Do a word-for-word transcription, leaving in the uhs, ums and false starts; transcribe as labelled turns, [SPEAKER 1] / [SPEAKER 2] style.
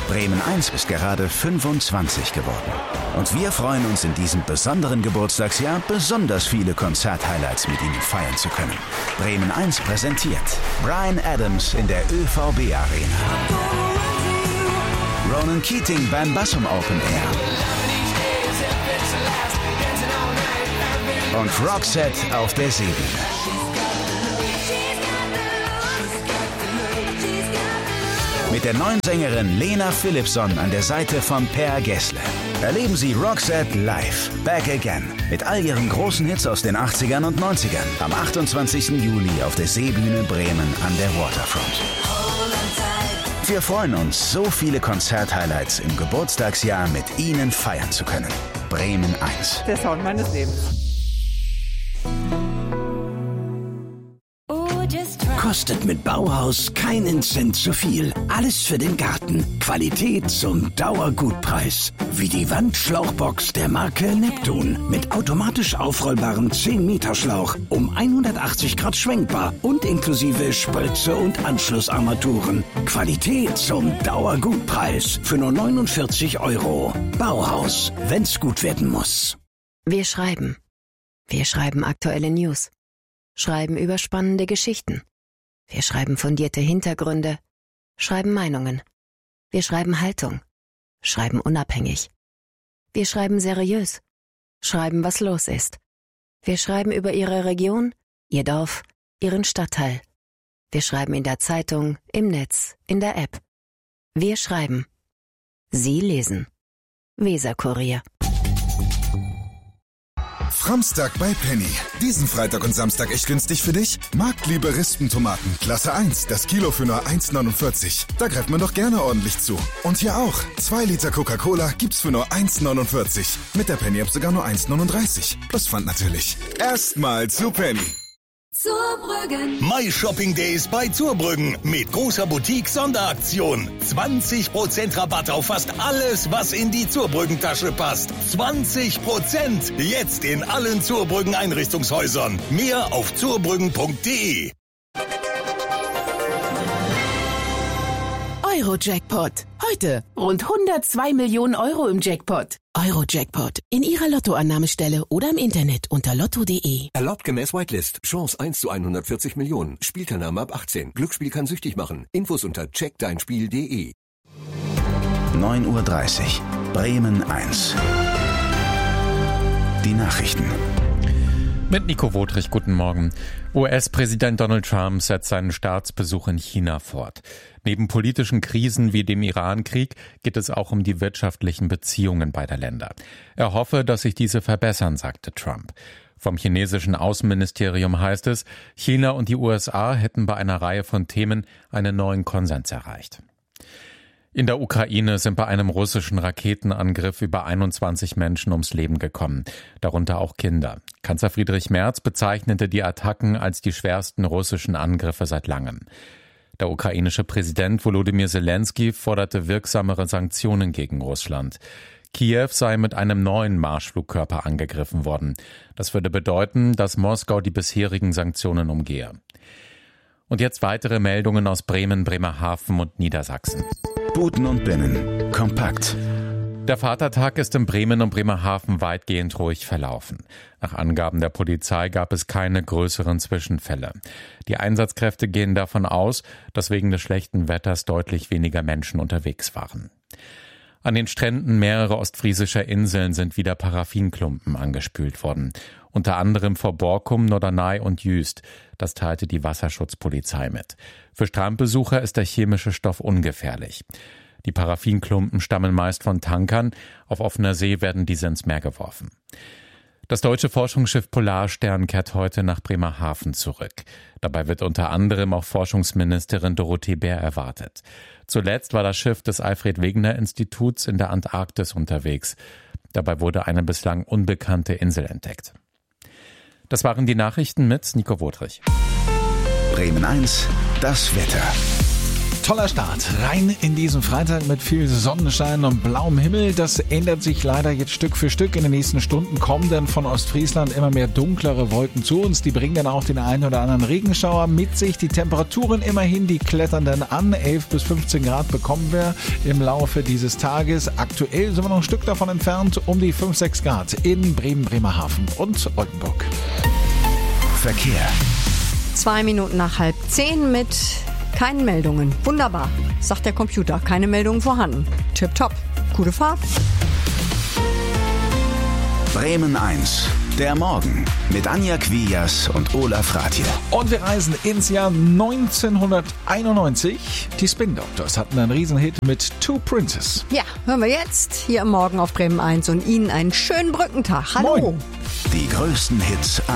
[SPEAKER 1] Bremen eins ist gerade fünfundzwanzig geworden. Und wir freuen uns in diesem besonderen Geburtstagsjahr, besonders viele Konzerthighlights mit Ihnen feiern zu können. Bremen eins präsentiert Bryan Adams in der Ö V B Arena. Ronan Keating beim Bassum Open Air. Und Roxette auf der Seebühne. Mit der neuen Sängerin Lena Philipsson an der Seite von Per Gessle. Erleben Sie Roxette live, Back Again, mit all ihren großen Hits aus den achtzigern und neunzigern am achtundzwanzigsten Juli auf der Seebühne Bremen an der Waterfront. Wir freuen uns, so viele Konzerthighlights im Geburtstagsjahr mit Ihnen feiern zu können. Bremen eins.
[SPEAKER 2] Der Sound meines Lebens.
[SPEAKER 3] Kostet mit Bauhaus keinen Cent zu viel. Alles für den Garten. Qualität zum Dauergutpreis. Wie die Wandschlauchbox der Marke Neptun. Mit automatisch aufrollbarem zehn Meter Schlauch. Um hundertachtzig Grad schwenkbar. Und inklusive Spritze und Anschlussarmaturen. Qualität zum Dauergutpreis. Für nur neunundvierzig Euro. Bauhaus. Wenn's gut werden muss.
[SPEAKER 4] Wir schreiben. Wir schreiben aktuelle News. Schreiben über spannende Geschichten. Wir schreiben fundierte Hintergründe, schreiben Meinungen. Wir schreiben Haltung, schreiben unabhängig. Wir schreiben seriös, schreiben, was los ist. Wir schreiben über Ihre Region, Ihr Dorf, Ihren Stadtteil. Wir schreiben in der Zeitung, im Netz, in der App. Wir schreiben. Sie lesen. Weser-Kurier.
[SPEAKER 5] Framstag bei Penny. Diesen Freitag und Samstag echt günstig für dich? Marktliebe Rispentomaten, Klasse eins, das Kilo für nur eins neunundvierzig. Da greift man doch gerne ordentlich zu. Und hier auch. zwei Liter Coca-Cola gibt's für nur eins neunundvierzig. Mit der Penny-App sogar nur eins neununddreißig. Plus Pfand natürlich. Erstmal zu Penny.
[SPEAKER 6] Zurbrüggen. My Shopping Days bei Zurbrüggen mit großer Boutique-Sonderaktion. zwanzig Prozent Rabatt auf fast alles, was in die Zurbrüggen-Tasche passt. zwanzig Prozent jetzt in allen Zurbrüggen-Einrichtungshäusern. Mehr auf zurbrüggen punkt de.
[SPEAKER 7] Euro-Jackpot. Heute rund hundertzwei Millionen Euro im Jackpot. Euro-Jackpot. In Ihrer Lottoannahmestelle oder im Internet unter lotto punkt de.
[SPEAKER 8] Erlaubt gemäß Whitelist. Chance eins zu hundertvierzig Millionen. Spielteilnahme ab achtzehn. Glücksspiel kann süchtig machen. Infos unter check dein spiel punkt de.
[SPEAKER 1] neun Uhr dreißig. Bremen eins. Die Nachrichten.
[SPEAKER 9] Mit Nico Wotrich, guten Morgen. U S-Präsident Donald Trump setzt seinen Staatsbesuch in China fort. Neben politischen Krisen wie dem Iran-Krieg geht es auch um die wirtschaftlichen Beziehungen beider Länder. Er hoffe, dass sich diese verbessern, sagte Trump. Vom chinesischen Außenministerium heißt es, China und die U S A hätten bei einer Reihe von Themen einen neuen Konsens erreicht. In der Ukraine sind bei einem russischen Raketenangriff über einundzwanzig Menschen ums Leben gekommen, darunter auch Kinder. Kanzler Friedrich Merz bezeichnete die Attacken als die schwersten russischen Angriffe seit langem. Der ukrainische Präsident Volodymyr Zelensky forderte wirksamere Sanktionen gegen Russland. Kiew sei mit einem neuen Marschflugkörper angegriffen worden. Das würde bedeuten, dass Moskau die bisherigen Sanktionen umgehe. Und jetzt weitere Meldungen aus Bremen, Bremerhaven und Niedersachsen.
[SPEAKER 1] Buten und Binnen. Kompakt.
[SPEAKER 9] Der Vatertag ist in Bremen und Bremerhaven weitgehend ruhig verlaufen. Nach Angaben der Polizei gab es keine größeren Zwischenfälle. Die Einsatzkräfte gehen davon aus, dass wegen des schlechten Wetters deutlich weniger Menschen unterwegs waren. An den Stränden mehrerer ostfriesischer Inseln sind wieder Paraffinklumpen angespült worden. Unter anderem vor Borkum, Norderney und Jüst. Das teilte die Wasserschutzpolizei mit. Für Strandbesucher ist der chemische Stoff ungefährlich. Die Paraffinklumpen stammen meist von Tankern. Auf offener See werden diese ins Meer geworfen. Das deutsche Forschungsschiff Polarstern kehrt heute nach Bremerhaven zurück. Dabei wird unter anderem auch Forschungsministerin Dorothee Bär erwartet. Zuletzt war das Schiff des Alfred-Wegener-Instituts in der Antarktis unterwegs. Dabei wurde eine bislang unbekannte Insel entdeckt. Das waren die Nachrichten mit Nico Wotrich.
[SPEAKER 1] Bremen eins, das Wetter.
[SPEAKER 2] Toller Start rein in diesen Freitag mit viel Sonnenschein und blauem Himmel. Das ändert sich leider jetzt Stück für Stück. In den nächsten Stunden kommen dann von Ostfriesland immer mehr dunklere Wolken zu uns. Die bringen dann auch den einen oder anderen Regenschauer mit sich. Die Temperaturen immerhin, die klettern dann an. elf bis fünfzehn Grad bekommen wir im Laufe dieses Tages. Aktuell sind wir noch ein Stück davon entfernt, um die fünf, sechs Grad in Bremen, Bremerhaven und Oldenburg.
[SPEAKER 1] Verkehr.
[SPEAKER 10] Zwei Minuten nach halb zehn mit keinen Meldungen. Wunderbar, sagt der Computer. Keine Meldungen vorhanden. Tipptopp. Gute Fahrt.
[SPEAKER 1] Bremen eins. Der Morgen mit Anja Quias und Olaf Rathje.
[SPEAKER 2] Und wir reisen ins Jahr neunzehnhunderteinundneunzig. Die Spin Doctors hatten einen Riesenhit mit Two Princes.
[SPEAKER 10] Ja, hören wir jetzt hier am Morgen auf Bremen eins und Ihnen einen schönen Brückentag. Hallo.
[SPEAKER 2] Moin.
[SPEAKER 1] Die größten Hits